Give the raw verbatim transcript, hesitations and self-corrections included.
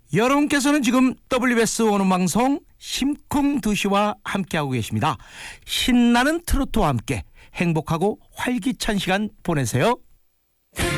여러분께서는 지금 더블유비에스 원음방송 심쿵두시와 함께하고 계십니다. 신나는 트로트와 함께 행복하고 활기찬 시간 보내세요.